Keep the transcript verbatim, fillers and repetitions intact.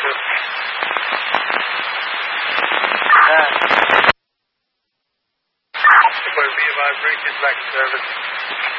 too. Super V five, bring it back to service.